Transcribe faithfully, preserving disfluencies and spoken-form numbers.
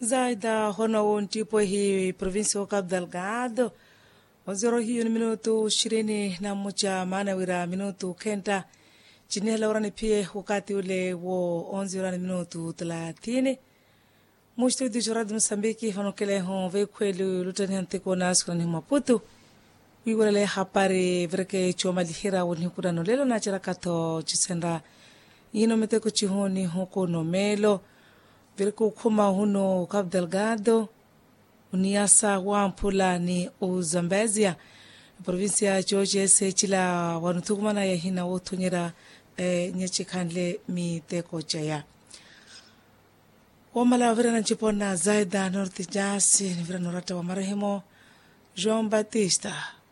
zaida hona on tipo hii provinsi wa Cabo Delgado waziro hiyo ni minutu ishirini na moja maana wira minutu kenda chini la urani pia wakati ule wo onze urani minutu thelathini mushtu di jorad Msambiki hanokele hon vekwelu lutani hantiko na askrani Maputo wiwele hapari vreke choma lihira woni kurano lelo na charakato chisenda ino meteko chihoni hoko no melo vireko kuma huno Cabo Delgado uniasa wampula ni uzambezia provinsia George Sechila wanutukumana ya hina wotonyera e, nyechikanle miteko jaya wamala vira na chipona zaida north jasi ni vira norata wa marehemo João Batista